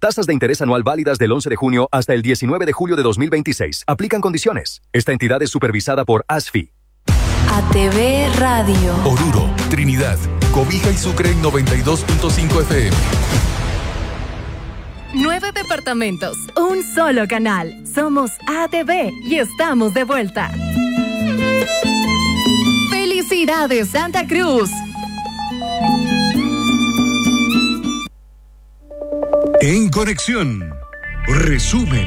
Tasas de interés anual válidas del 11 de junio hasta el 19 de julio de 2026. Aplican condiciones. Esta entidad es supervisada por ASFI. ATV Radio. Oruro, Trinidad, Cobija y Sucre en 92.5 FM. 9 departamentos, un solo canal. Somos ATV y estamos de vuelta. ¡Felicidades, Santa Cruz! En Conexión, resumen.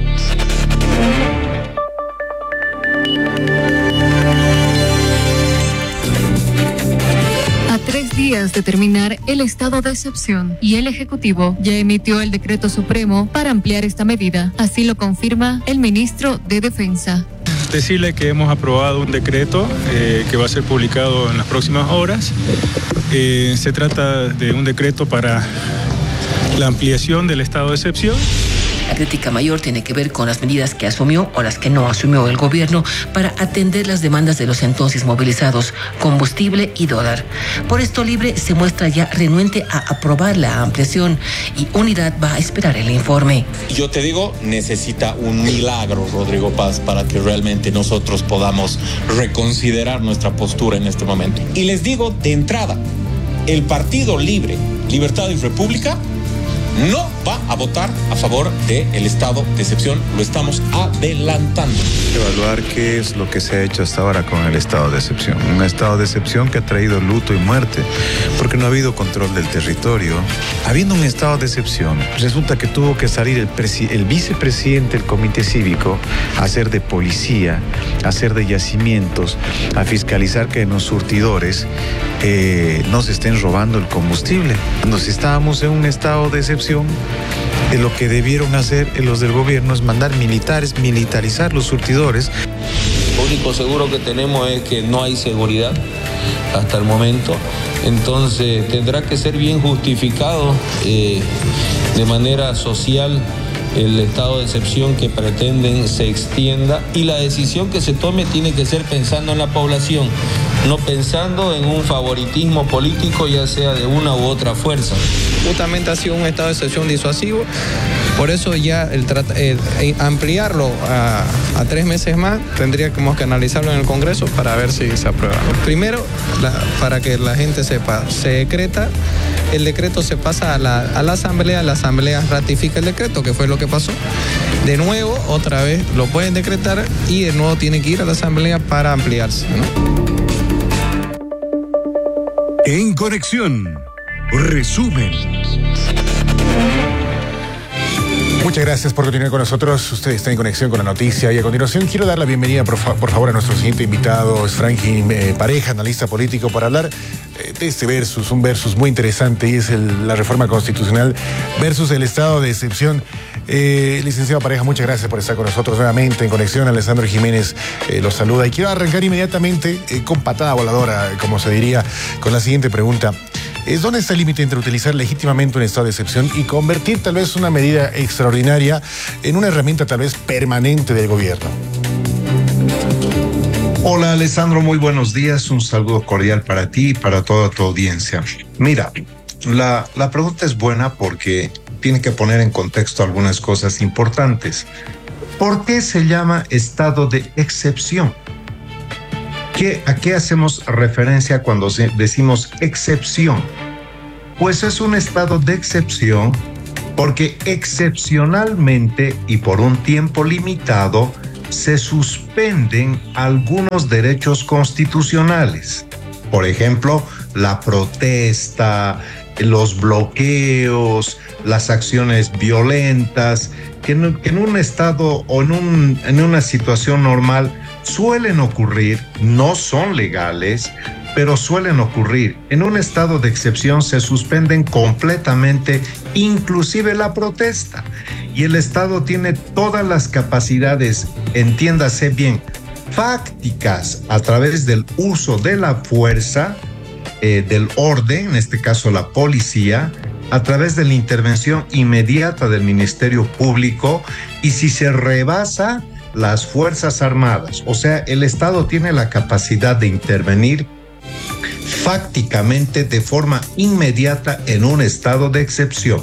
A 3 días de terminar el estado de excepción y el Ejecutivo ya emitió el decreto supremo para ampliar esta medida. Así lo confirma el ministro de Defensa. Decirle que hemos aprobado un decreto que va a ser publicado en las próximas horas. Se trata de un decreto para la ampliación del estado de excepción. La crítica mayor tiene que ver con las medidas que asumió o las que no asumió el gobierno para atender las demandas de los entonces movilizados, combustible y dólar. Por esto Libre se muestra ya renuente a aprobar la ampliación y Unidad va a esperar el informe. Yo te digo, necesita un milagro, Rodrigo Paz, para que realmente nosotros podamos reconsiderar nuestra postura en este momento. Y les digo de entrada, el Partido Libre, Libertad y República no va a votar a favor del estado de excepción. Lo estamos adelantando. Evaluar qué es lo que se ha hecho hasta ahora con el estado de excepción. Un estado de excepción que ha traído luto y muerte, porque no ha habido control del territorio. Habiendo un estado de excepción, resulta que tuvo que salir el vicepresidente del comité cívico a hacer de policía, a hacer de yacimientos, a fiscalizar que en los surtidores no se estén robando el combustible. Cuando si estábamos en un estado de excepción, lo que debieron hacer los del gobierno es mandar militares, militarizar los surtidores. Lo único seguro que tenemos es que no hay seguridad hasta el momento, entonces tendrá que ser bien justificado de manera social el estado de excepción que pretenden se extienda, y la decisión que se tome tiene que ser pensando en la población, no pensando en un favoritismo político, ya sea de una u otra fuerza. Justamente ha sido un estado de excepción disuasivo, por eso ya ampliarlo a 3 meses más, tendríamos que analizarlo en el Congreso para ver si se aprueba. Primero, para que la gente sepa, se decreta, el decreto se pasa a la Asamblea ratifica el decreto, que fue lo que pasó. De nuevo, otra vez lo pueden decretar y de nuevo tiene que ir a la Asamblea para ampliarse, ¿no? En Conexión, resumen. Muchas gracias por continuar con nosotros. Usted está en conexión con la noticia. Y a continuación quiero dar la bienvenida, por favor, a nuestro siguiente invitado, es Franklin Pareja, analista político, para hablar de este versus, un versus muy interesante, y es la reforma constitucional versus el estado de excepción. Licenciado Pareja, muchas gracias por estar con nosotros nuevamente en conexión. Alessandro Jiménez los saluda y quiero arrancar inmediatamente con patada voladora, como se diría, con la siguiente pregunta. ¿Dónde está el límite entre utilizar legítimamente un estado de excepción y convertir tal vez una medida extraordinaria en una herramienta tal vez permanente del gobierno? Hola Alessandro, muy buenos días, un saludo cordial para ti y para toda tu audiencia. Mira, la pregunta es buena porque tiene que poner en contexto algunas cosas importantes. ¿Por qué se llama estado de excepción? ¿A qué hacemos referencia cuando decimos excepción? Pues es un estado de excepción porque excepcionalmente y por un tiempo limitado se suspenden algunos derechos constitucionales. Por ejemplo, la protesta, los bloqueos, las acciones violentas, que en un estado o en una situación normal suelen ocurrir, no son legales, pero suelen ocurrir. En un estado de excepción se suspenden completamente, inclusive la protesta. Y el Estado tiene todas las capacidades, entiéndase bien, fácticas a través del uso de la fuerza, del orden, en este caso la policía, a través de la intervención inmediata del Ministerio Público, y si se rebasa, las Fuerzas Armadas. O sea, el Estado tiene la capacidad de intervenir fácticamente de forma inmediata en un estado de excepción.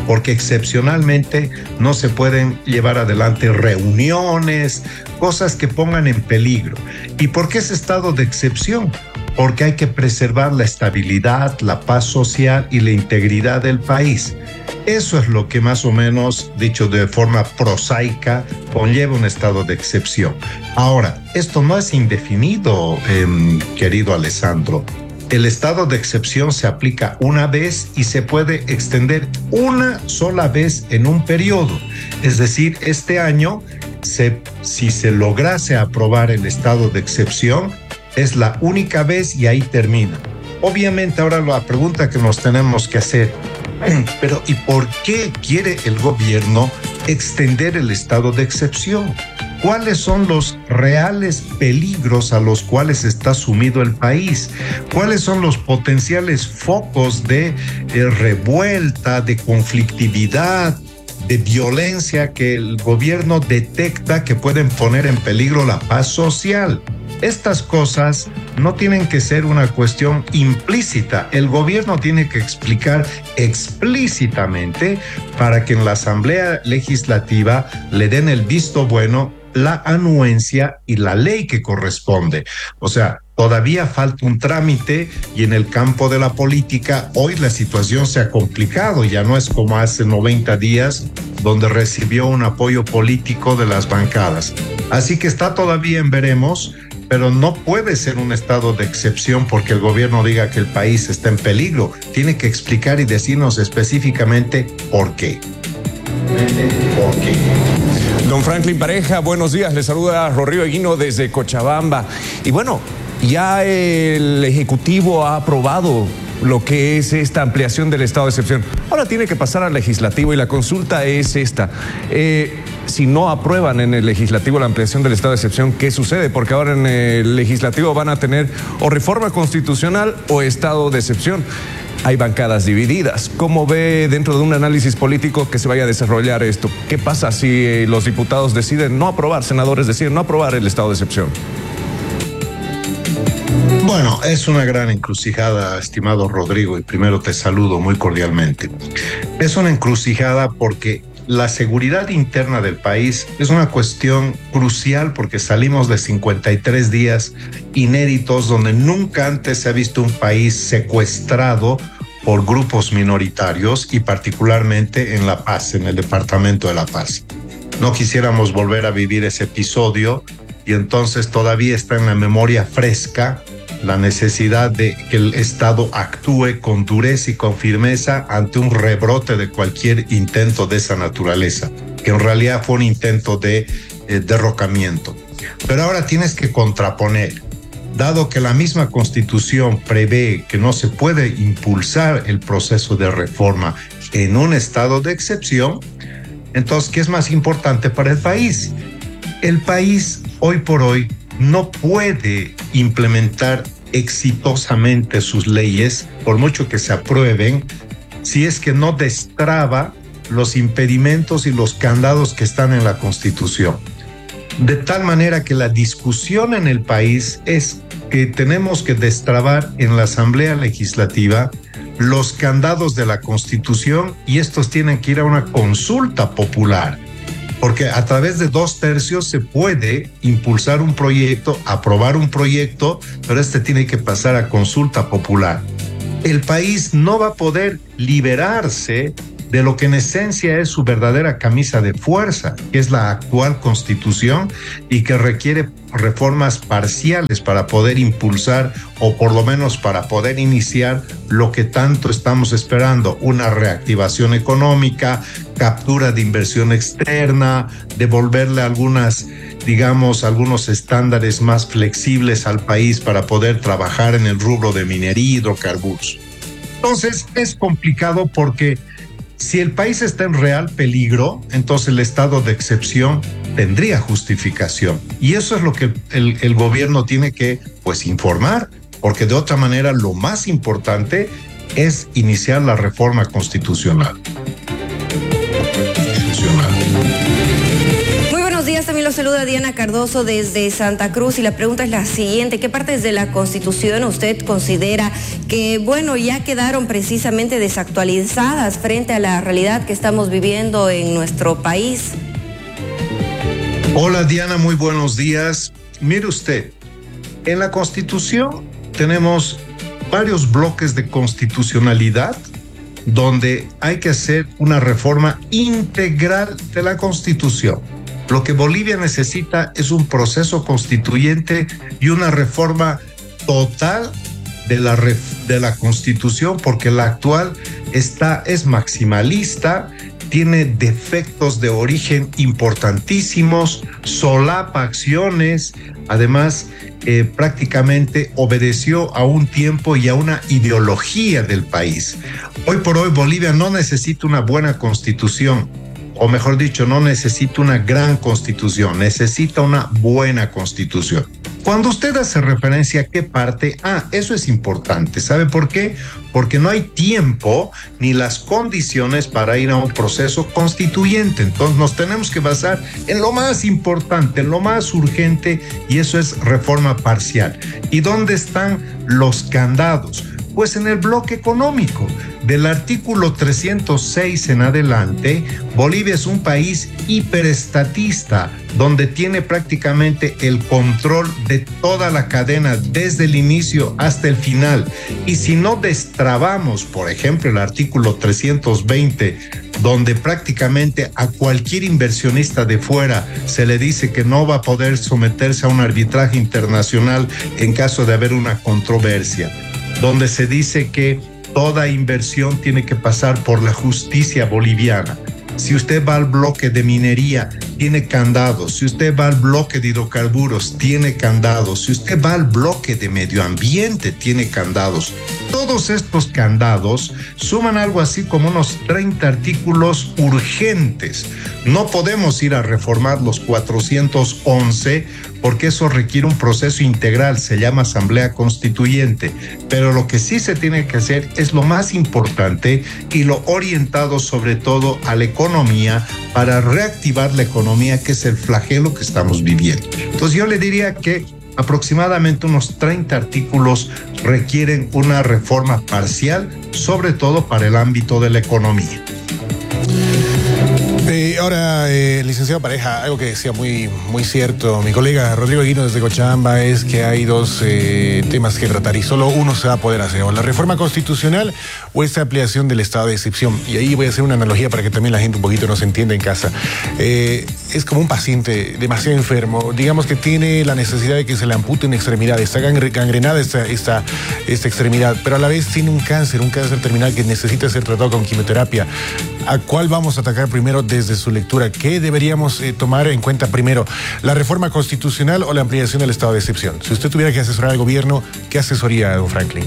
porque excepcionalmente no se pueden llevar adelante reuniones, cosas que pongan en peligro. ¿Y por qué es estado de excepción? Porque hay que preservar la estabilidad, la paz social y la integridad del país. Eso es lo que más o menos, dicho de forma prosaica, conlleva un estado de excepción. Ahora, esto no es indefinido, querido Alessandro. El estado de excepción se aplica una vez y se puede extender una sola vez en un periodo. Es decir, este año, si se lograse aprobar el estado de excepción, es la única vez y ahí termina. Obviamente ahora la pregunta que nos tenemos que hacer, pero ¿y por qué quiere el gobierno extender el estado de excepción? ¿Cuáles son los reales peligros a los cuales está sumido el país? ¿Cuáles son los potenciales focos de revuelta, de conflictividad, de violencia que el gobierno detecta que pueden poner en peligro la paz social? Estas cosas no tienen que ser una cuestión implícita. El gobierno tiene que explicar explícitamente para que en la Asamblea Legislativa le den el visto bueno, la anuencia y la ley que corresponde. O sea, todavía falta un trámite y en el campo de la política hoy la situación se ha complicado. Ya no es como hace 90 días donde recibió un apoyo político de las bancadas. Así que está todavía en veremos, pero no puede ser un estado de excepción porque el gobierno diga que el país está en peligro. Tiene que explicar y decirnos específicamente por qué. ¿Por qué? Don Franklin Pareja, buenos días. Le saluda Rodrigo Eguino desde Cochabamba. Y bueno, ya el Ejecutivo ha aprobado lo que es esta ampliación del estado de excepción. Ahora tiene que pasar al Legislativo y la consulta es esta. Si no aprueban en el Legislativo la ampliación del estado de excepción, ¿qué sucede? Porque ahora en el Legislativo van a tener o reforma constitucional o estado de excepción. Hay bancadas divididas. ¿Cómo ve dentro de un análisis político que se vaya a desarrollar esto? ¿Qué pasa si los diputados deciden no aprobar, senadores deciden no aprobar el estado de excepción? Bueno, es una gran encrucijada, estimado Rodrigo, y primero te saludo muy cordialmente. Es una encrucijada porque la seguridad interna del país es una cuestión crucial porque salimos de 53 días inéditos donde nunca antes se ha visto un país secuestrado por grupos minoritarios y particularmente en La Paz, en el departamento de La Paz. No quisiéramos volver a vivir ese episodio y entonces todavía está en la memoria fresca la necesidad de que el Estado actúe con dureza y con firmeza ante un rebrote de cualquier intento de esa naturaleza, que en realidad fue un intento de derrocamiento. Pero ahora tienes que contraponer, dado que la misma Constitución prevé que no se puede impulsar el proceso de reforma en un estado de excepción, entonces, ¿qué es más importante para el país? El país, hoy por hoy, no puede implementar exitosamente sus leyes, por mucho que se aprueben, si es que no destraba los impedimentos y los candados que están en la Constitución. De tal manera que la discusión en el país es que tenemos que destrabar en la Asamblea Legislativa los candados de la Constitución y estos tienen que ir a una consulta popular. Porque a través de 2/3 se puede impulsar un proyecto, aprobar un proyecto, pero este tiene que pasar a consulta popular. El país no va a poder liberarse de lo que en esencia es su verdadera camisa de fuerza, que es la actual Constitución y que requiere reformas parciales para poder impulsar o por lo menos para poder iniciar lo que tanto estamos esperando, una reactivación económica, captura de inversión externa, devolverle algunos estándares más flexibles al país para poder trabajar en el rubro de minería y hidrocarburos. Entonces es complicado porque si el país está en real peligro, entonces el estado de excepción tendría justificación. Y eso es lo que el gobierno tiene que, informar, porque de otra manera lo más importante es iniciar la reforma constitucional. buenos días, también los saluda Diana Cardoso desde Santa Cruz y la pregunta es la siguiente: ¿qué partes de la Constitución usted considera que, bueno, ya quedaron precisamente desactualizadas frente a la realidad que estamos viviendo en nuestro país? Hola Diana, muy buenos días. Mire usted, en la Constitución tenemos varios bloques de constitucionalidad donde hay que hacer una reforma integral de la Constitución. Lo que Bolivia necesita es un proceso constituyente y una reforma total de la Constitución, porque la actual es maximalista, tiene defectos de origen importantísimos, solapa acciones, además prácticamente obedeció a un tiempo y a una ideología del país. Hoy por hoy Bolivia no necesita una buena constitución, o mejor dicho, no necesita una gran constitución, necesita una buena constitución. Cuando usted hace referencia a qué parte, eso es importante. ¿Sabe por qué? Porque no hay tiempo ni las condiciones para ir a un proceso constituyente. Entonces nos tenemos que basar en lo más importante, en lo más urgente, y eso es reforma parcial. ¿Y dónde están los candados? Pues en el bloque económico. Del artículo 306 en adelante, Bolivia es un país hiperestatista, donde tiene prácticamente el control de toda la cadena desde el inicio hasta el final. Y si no destrabamos, por ejemplo, el artículo 320, donde prácticamente a cualquier inversionista de fuera se le dice que no va a poder someterse a un arbitraje internacional en caso de haber una controversia, donde se dice que toda inversión tiene que pasar por la justicia boliviana. Si usted va al bloque de minería, tiene candados. Si usted va al bloque de hidrocarburos, tiene candados. Si usted va al bloque de medio ambiente, tiene candados. Todos estos candados suman algo así como unos 30 artículos urgentes. No podemos ir a reformar los 411 porque eso requiere un proceso integral, se llama Asamblea Constituyente. Pero lo que sí se tiene que hacer es lo más importante y lo orientado sobre todo a la economía, para reactivar la economía, que es el flagelo que estamos viviendo. Entonces yo le diría que aproximadamente unos 30 artículos requieren una reforma parcial, sobre todo para el ámbito de la economía. Ahora, licenciado Pareja, algo que decía muy cierto mi colega Rodrigo Aguino desde Cochabamba es que hay dos temas que tratar y solo uno se va a poder hacer, o la reforma constitucional o esta ampliación del estado de excepción. Y ahí voy a hacer una analogía para que también la gente un poquito nos entienda en casa. Es como un paciente demasiado enfermo, digamos que tiene la necesidad de que se le ampute una extremidad, está gangrenada esta extremidad, pero a la vez tiene un cáncer terminal que necesita ser tratado con quimioterapia. ¿A cuál vamos a atacar primero desde su lectura? ¿Qué deberíamos tomar en cuenta primero? ¿La reforma constitucional o la ampliación del estado de excepción? Si usted tuviera que asesorar al gobierno, ¿qué asesoría, don Franklin?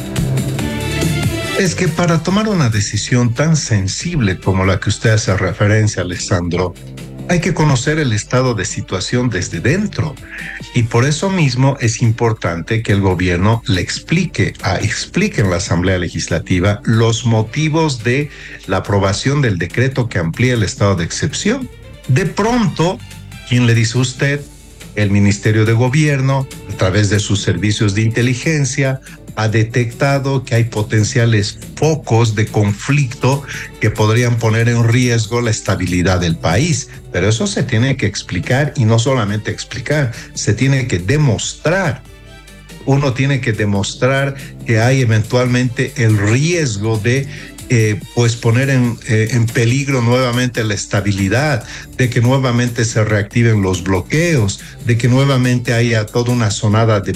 Es que para tomar una decisión tan sensible como la que usted hace referencia, Alessandro, hay que conocer el estado de situación desde dentro. Y por eso mismo es importante que el gobierno le explique en la Asamblea Legislativa los motivos de la aprobación del decreto que amplía el estado de excepción. De pronto, ¿quién le dice a usted? El Ministerio de Gobierno, a través de sus servicios de inteligencia, ha detectado que hay potenciales focos de conflicto que podrían poner en riesgo la estabilidad del país. Pero eso se tiene que explicar, y no solamente explicar, se tiene que demostrar. Uno tiene que demostrar que hay eventualmente el riesgo de poner en peligro nuevamente la estabilidad, de que nuevamente se reactiven los bloqueos, de que nuevamente haya toda una sonada de